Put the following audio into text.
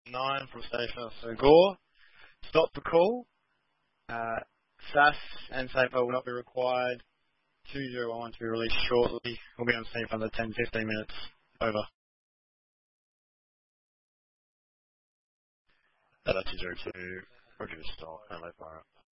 9 from Station Officer Gore. Stop the call. SAS and SAPO will not be required. 2011 to be released shortly. We'll be on scene for another 10-15 minutes. Over. Data 202, Roger, stop, and left fire.